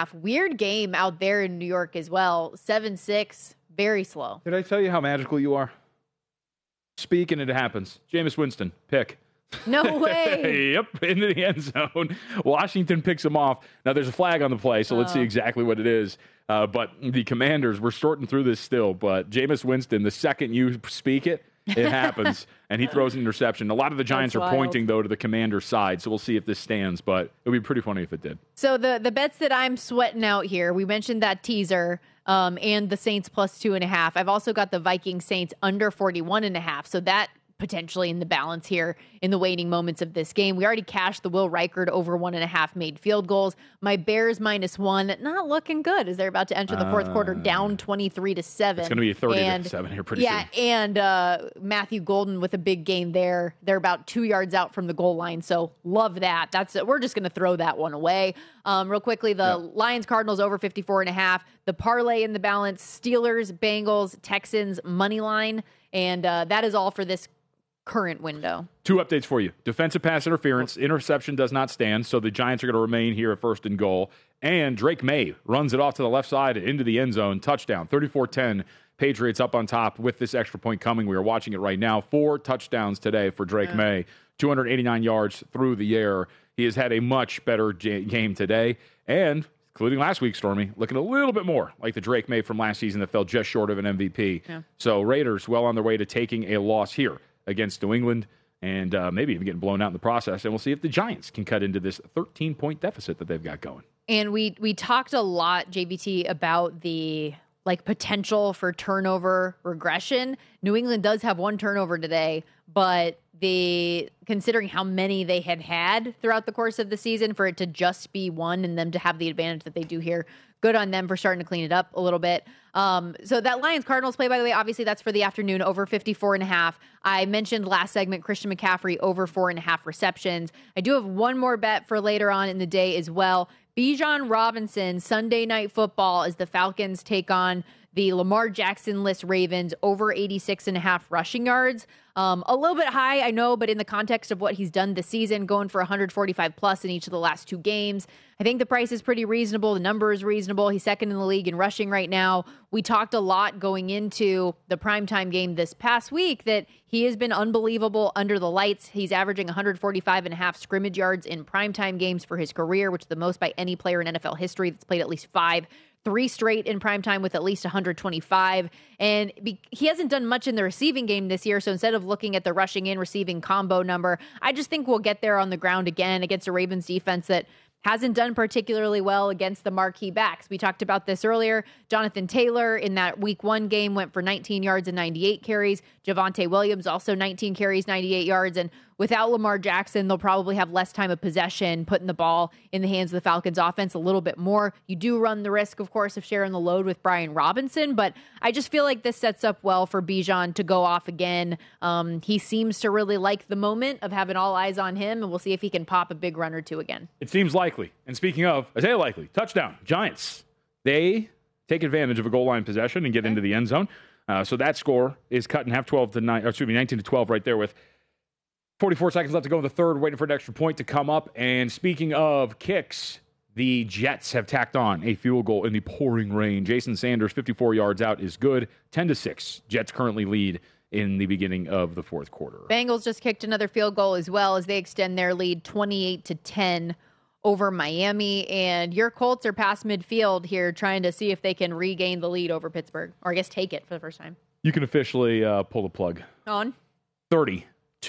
2.5. Weird game out there in New York as well. 7-6, very slow. Did I tell you how magical you are? Speak and it happens. Jameis Winston, pick. No way. Yep, into the end zone. Washington picks him off. Now, there's a flag on the play, so let's see exactly what it is. But the Commanders, we're sorting through this still, but Jameis Winston, the second you speak it, it happens, and he throws an interception. A lot of the Giants are pointing, though, to the Commanders' side, so we'll see if this stands, but it would be pretty funny if it did. So the bets that I'm sweating out here, we mentioned that teaser and the Saints plus 2.5. I've also got the Vikings Saints under 41.5, so that potentially in the balance here in the waning moments of this game. We already cashed the Will Reichard over 1.5 made field goals. My Bears -1, not looking good as they're about to enter the fourth quarter down 23-7. It's going to be 30-7 here pretty soon. And Matthew Golden with a big game there. They're about 2 yards out from the goal line, so love that. We're just going to throw that one away. Real quickly, the Lions Cardinals over 54.5. The parlay in the balance: Steelers, Bengals, Texans money line, and that is all for this current window. 2 updates for you. Defensive pass interference. Interception does not stand, so the Giants are going to remain here at first and goal. And Drake May runs it off to the left side into the end zone. Touchdown. 34-10. Patriots up on top with this extra point coming. We are watching it right now. 4 touchdowns today for Drake May. 289 yards through the air. He has had a much better game today. And including last week, Stormy, looking a little bit more like the Drake May from last season that fell just short of an MVP. Yeah. So Raiders well on their way to taking a loss here against New England, and maybe even getting blown out in the process. And we'll see if the Giants can cut into this 13-point deficit that they've got going. And we talked a lot, JVT, about the potential for turnover regression. New England does have 1 turnover today, but considering how many they had throughout the course of the season, for it to just be 1 and them to have the advantage that they do here, good on them for starting to clean it up a little bit. So that Lions-Cardinals play, by the way, obviously that's for the afternoon, over 54.5. I mentioned last segment, Christian McCaffrey over 4.5 receptions. I do have one more bet for later on in the day as well. Bijan Robinson, Sunday Night Football, as the Falcons take on the Lamar Jackson-less Ravens, over 86.5 rushing yards. A little bit high, I know, but in the context of what he's done this season, going for 145 plus in each of the last 2 games, I think the price is pretty reasonable. The number is reasonable. He's second in the league in rushing right now. We talked a lot going into the primetime game this past week that he has been unbelievable under the lights. He's averaging 145.5 scrimmage yards in primetime games for his career, which is the most by any player in NFL history that's played at least 5. 3 straight in primetime with at least 125. And he hasn't done much in the receiving game this year. So instead of looking at the rushing and receiving combo number, I just think we'll get there on the ground again against a Ravens defense that hasn't done particularly well against the marquee backs. We talked about this earlier. Jonathan Taylor in that week 1 game went for 19 yards and 98 carries. Javonte Williams also 19 carries, 98 yards. And without Lamar Jackson, they'll probably have less time of possession, putting the ball in the hands of the Falcons offense a little bit more. You do run the risk, of course, of sharing the load with Brian Robinson, but I just feel like this sets up well for Bijan to go off again. He seems to really like the moment of having all eyes on him, and we'll see if he can pop a big run or 2 again. It seems likely. And speaking of, Isaiah Likely, touchdown, Giants. They take advantage of a goal line possession and get into the end zone. So that score is cut in half, 19-12 right there with 44 seconds left to go in the third, waiting for an extra point to come up. And speaking of kicks, the Jets have tacked on a field goal in the pouring rain. Jason Sanders, 54 yards out, is good. 10-6. Jets currently lead in the beginning of the fourth quarter. Bengals just kicked another field goal as well as they extend their lead 28-10 over Miami. And your Colts are past midfield here trying to see if they can regain the lead over Pittsburgh, or I guess take it for the first time. You can officially pull the plug. On 30-7.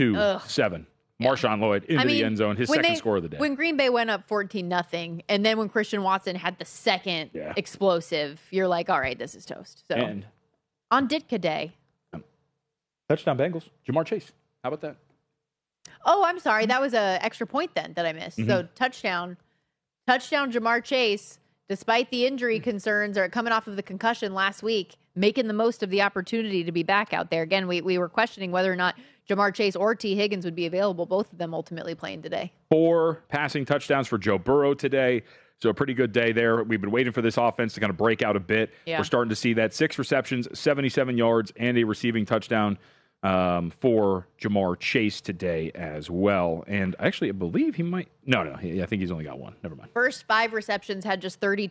Marshawn Lloyd into the end zone, his second score of the day. When Green Bay went up 14-0, and then when Christian Watson had the second explosive, you're like, all right, this is toast. So and on Ditka Day. Touchdown Bengals, Jamar Chase. How about that? Oh, I'm sorry. That was an extra point then that I missed. Mm-hmm. So touchdown Jamar Chase, despite the injury concerns or coming off of the concussion last week, making the most of the opportunity to be back out there. Again, we were questioning whether or not Jamar Chase or T. Higgins would be available, both of them ultimately playing today. 4 passing touchdowns for Joe Burrow today. So a pretty good day there. We've been waiting for this offense to kind of break out a bit. Yeah. We're starting to see that. 6 receptions, 77 yards, and a receiving touchdown for Jamar Chase today as well. And actually, I believe he might. No, I think he's only got 1. Never mind. First 5 receptions had just 30